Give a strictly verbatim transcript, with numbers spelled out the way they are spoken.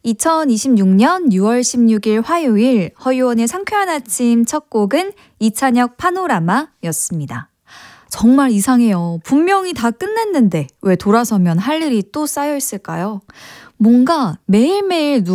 이천이십육년 유월 십육일 화요일 허유원의 상쾌한 아침 첫 곡은 이찬혁 파노라마였습니다. 정말 이상해요. 분명히 다 끝냈는데 왜 돌아서면 할 일이 또 쌓여 있을까요? 뭔가 매일매일 누